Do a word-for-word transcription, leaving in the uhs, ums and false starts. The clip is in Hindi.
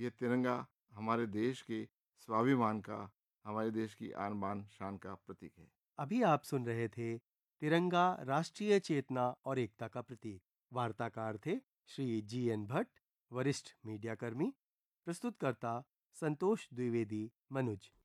ये तिरंगा हमारे देश के स्वाभिमान का, हमारे देश की आन बान शान का प्रतीक है। अभी आप सुन रहे थे तिरंगा राष्ट्रीय चेतना और एकता का प्रतीक। वार्ताकार थे श्री जी एन भट्ट, वरिष्ठ मीडिया कर्मी। प्रस्तुतकर्ता संतोष द्विवेदी, मनुज।